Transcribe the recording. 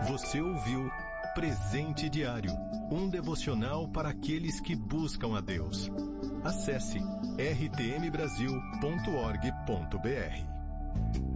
Você ouviu Presente Diário, um devocional para aqueles que buscam a Deus. Acesse rtmbrasil.org.br.